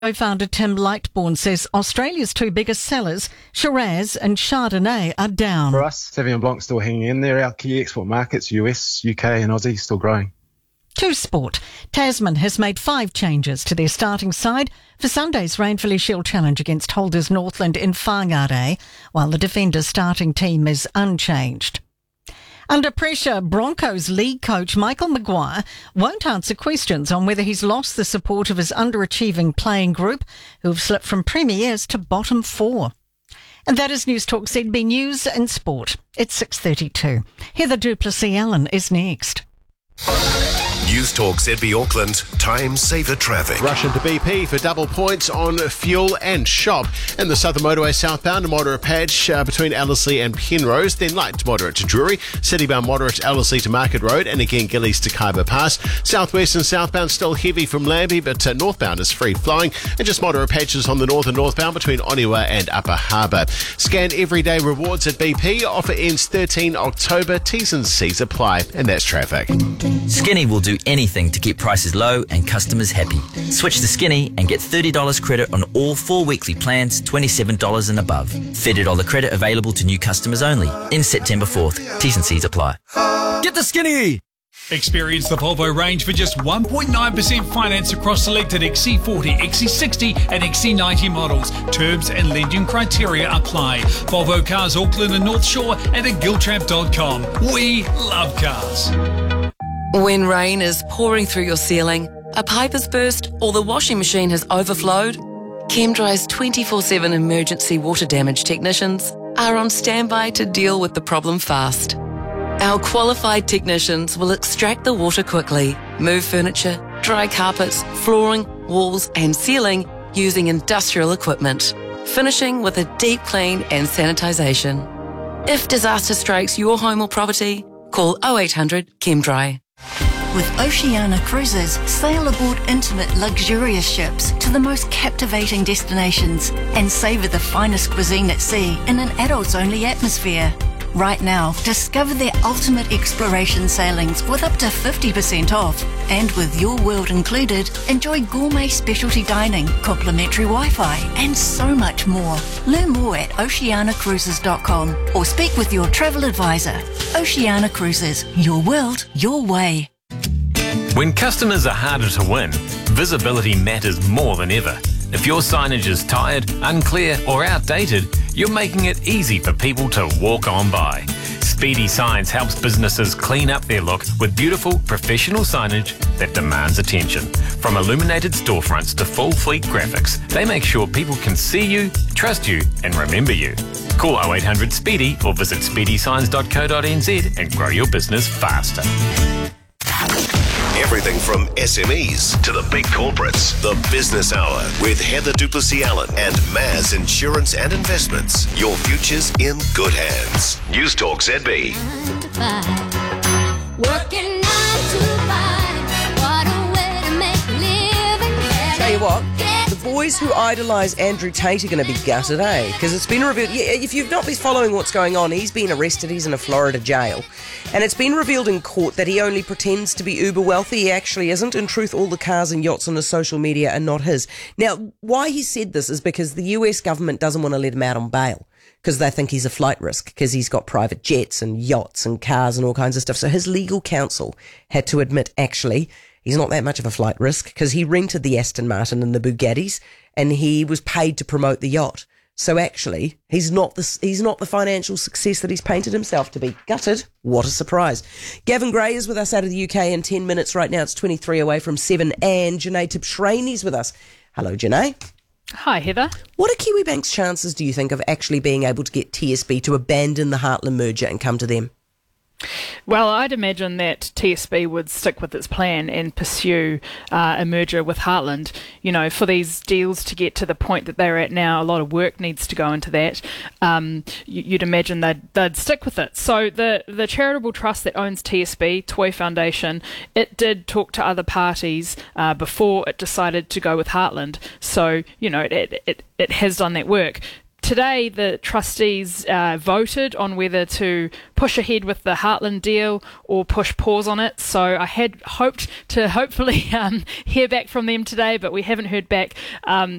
Co-founder Tim Lightbourne says Australia's two biggest sellers, Shiraz and Chardonnay, are down. For us, Sauvignon Blanc still hanging in there. Our key export markets, US, UK and Aussie, still growing. To sport, Tasman has made 5 changes to their starting side for Sunday's Rainfully Shield Challenge against holders Northland in Whangarei, while the Defenders starting team is unchanged. Under pressure, Broncos league coach Michael Maguire won't answer questions on whether he's lost the support of his underachieving playing group, who have slipped from premiers to bottom 4. And that is News Talk ZB News and Sport. It's 6:32. Heather Duplessis-Allen is next. News Talk ZB Auckland, time saver traffic. Rush into BP for double points on fuel and shop. In the Southern Motorway southbound, a moderate patch between Ellerslie and Penrose, then light to moderate to Drury. Citybound moderate Ellerslie to Market Road, and again Gillies to Kaiba Pass. Southwest and southbound still heavy from Lambie, but northbound is free flowing. And just moderate patches on the north and northbound between Oniwa and Upper Harbour. Scan everyday rewards at BP. Offer ends 13 October. T's and C's apply. And that's traffic. Skinny will do anything to keep prices low and customers happy. Switch to Skinny and get $30 credit on all 4 weekly plans, $27 and above. $30 credit available to new customers only. In September 4th. T's and C's apply. Get the Skinny! Experience the Volvo range for just 1.9% finance across selected XC40, XC60 and XC90 models. Terms and lending criteria apply. Volvo Cars Auckland and North Shore and at giltrap.com. We love cars. When rain is pouring through your ceiling, a pipe has burst or the washing machine has overflowed, ChemDry's 24/7 emergency water damage technicians are on standby to deal with the problem fast. Our qualified technicians will extract the water quickly, move furniture, dry carpets, flooring, walls and ceiling using industrial equipment, finishing with a deep clean and sanitisation. If disaster strikes your home or property, call 0800 ChemDry. With Oceania Cruises, sail aboard intimate, luxurious ships to the most captivating destinations and savour the finest cuisine at sea in an adults-only atmosphere. Right now, discover their ultimate exploration sailings with up to 50% off. And with Your World included, enjoy gourmet specialty dining, complimentary Wi-Fi and so much more. Learn more at oceanacruises.com or speak with your travel advisor. Oceania Cruises, your world, your way. When customers are harder to win, visibility matters more than ever. If your signage is tired, unclear or outdated, you're making it easy for people to walk on by. Speedy Signs helps businesses clean up their look with beautiful, professional signage that demands attention. From illuminated storefronts to full fleet graphics, they make sure people can see you, trust you and remember you. Call 0800 SPEEDY or visit speedysigns.co.nz and grow your business faster. Everything from SMEs to the big corporates. The Business Hour with Heather Duplessis-Allen and Maz Insurance and Investments. Your future's in good hands. News Talk ZB. Working 9 to 5. What a way to make a living. Tell you what, the boys who idolise Andrew Tate are going to be gutted, eh? Because it's been revealed, if you've not been following what's going on, he's been arrested, he's in a Florida jail. And it's been revealed in court that he only pretends to be uber wealthy. He actually isn't. In truth, all the cars and yachts on his social media are not his. Now, why he said this is because the US government doesn't want to let him out on bail because they think he's a flight risk because he's got private jets and yachts and cars and all kinds of stuff. So his legal counsel had to admit, actually, he's not that much of a flight risk because he rented the Aston Martin and the Bugattis and he was paid to promote the yacht. So actually, he's not the financial success that he's painted himself to be. Gutted. What a surprise. Gavin Gray is with us out of the UK in 10 minutes right now. It's 23 away from 7. And Janae Tibshraini's with us. Hello, Janae. Hi, Heather. What are Kiwibank's chances, do you think, of actually being able to get TSB to abandon the Heartland merger and come to them? Well, I'd imagine that TSB would stick with its plan and pursue a merger with Heartland. You know, for these deals to get to the point that they're at now, a lot of work needs to go into that. You'd imagine they'd stick with it. So the charitable trust that owns TSB, Toi Foundation, it did talk to other parties before it decided to go with Heartland. So, you know, it has done that work. today the trustees voted on whether to push ahead with the Heartland deal or push pause on it. So I had hoped to hopefully hear back from them today, but we haven't heard back.